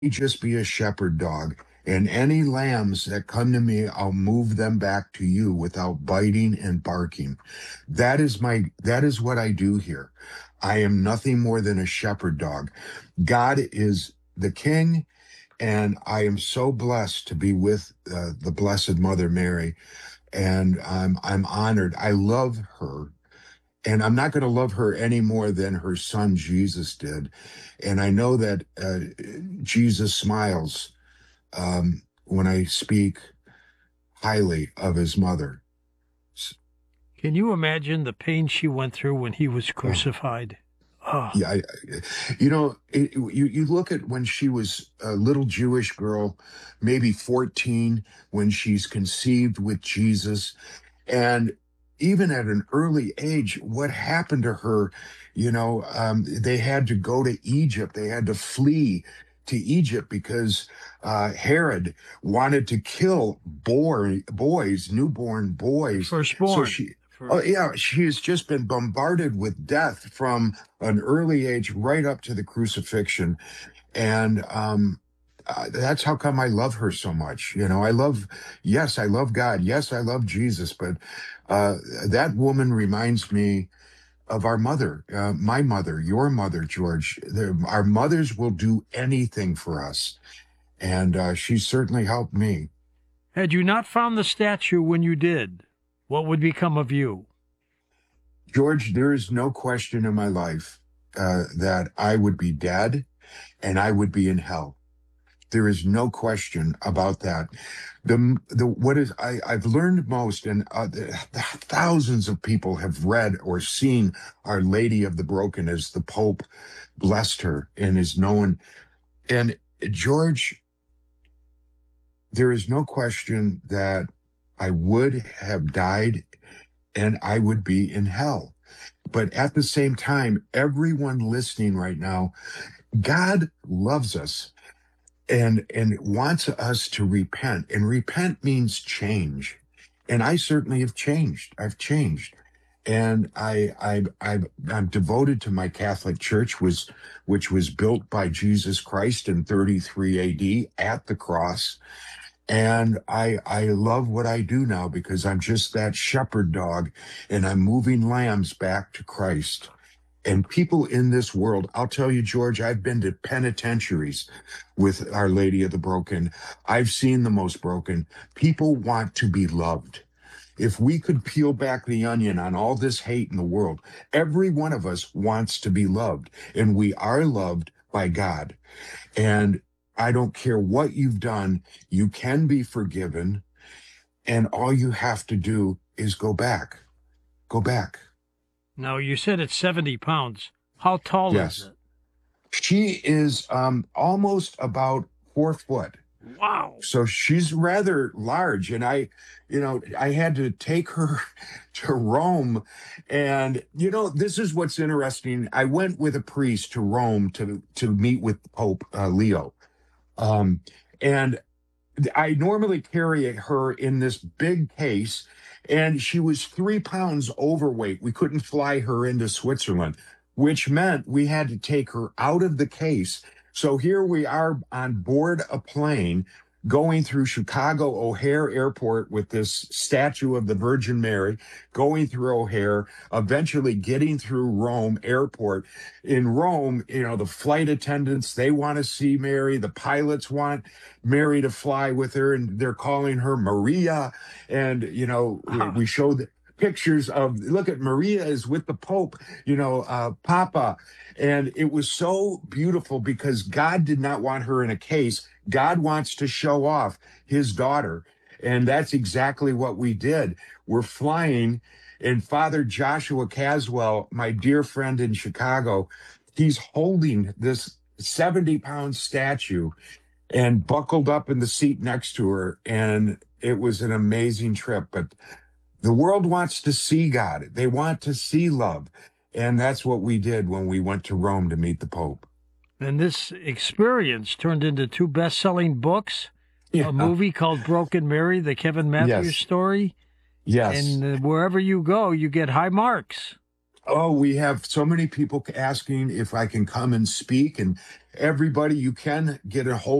just be a shepherd dog. And any lambs that come to me, I'll move them back to you without biting and barking. That is what I do here. I am nothing more than a shepherd dog. God is the king, and I am so blessed to be with the Blessed Mother Mary, and I'm honored. I love her, and I'm not going to love her any more than her son Jesus did. And I know that Jesus smiles when I speak highly of his mother. Can you imagine the pain she went through when he was Oh, crucified? Oh, yeah, you know, you look at when she was a little Jewish girl, maybe 14, when she's conceived with Jesus, and even at an early age, what happened to her? They had to go to Egypt. They had to flee to Egypt because Herod wanted to kill boys, newborn boys. So firstborn. oh yeah, she has just been bombarded with death from an early age right up to the crucifixion, and that's how come I love her so much. Yes, I love God. Yes, I love Jesus. But that woman reminds me of our mother, my mother, your mother, George. Our mothers will do anything for us. And she certainly helped me. Had you not found the statue when you did, what would become of you? George, there is no question in my life that I would be dead and I would be in hell. There is no question about that. The what is I've learned most, and thousands of people have read or seen Our Lady of the Broken as the Pope blessed her and is known. And George, there is no question that I would have died and I would be in hell. But at the same time, everyone listening right now, God loves us and wants us to repent. And repent means change. And I certainly have changed. I've changed. And I'm devoted to my Catholic Church, which was built by Jesus Christ in 33 AD at the cross. And I love what I do now because I'm just that shepherd dog, and I'm moving lambs back to Christ. And people in this world, I'll tell you, George, I've been to penitentiaries with Our Lady of the Broken. I've seen the most broken. People want to be loved. If we could peel back the onion on all this hate in the world, every one of us wants to be loved, and we are loved by God. And I don't care what you've done, you can be forgiven, and all you have to do is go back. Go back. Now, you said it's 70 pounds. How tall is Yes. it? She is almost about 4 foot. Wow. So she's rather large. And I had to take her to Rome. And, this is what's interesting. I went with a priest to Rome to meet with Pope Leo. Um, and I normally carry her in this big case, and she was 3 pounds overweight. We couldn't fly her into Switzerland, which meant we had to take her out of the case. So here we are on board a plane going through Chicago O'Hare Airport with this statue of the Virgin Mary, going through O'Hare, eventually getting through Rome Airport. In Rome, the flight attendants, they want to see Mary. The pilots want Mary to fly with her, and they're calling her Maria. And, Wow. we showed pictures of, look at Maria is with the Pope, Papa. And it was so beautiful because God did not want her in a case. God wants to show off his daughter. And that's exactly what we did. We're flying, and Father Joshua Caswell, my dear friend in Chicago, he's holding this 70-pound statue and buckled up in the seat next to her. And it was an amazing trip. But the world wants to see God, they want to see love. And that's what we did when we went to Rome to meet the Pope. And this experience turned into two best-selling books, a Yeah. movie called Broken Mary, the Kevin Matthews Yes. story, Yes. and wherever you go, you get high marks. Oh, we have so many people asking if I can come and speak, and everybody, you can get a hold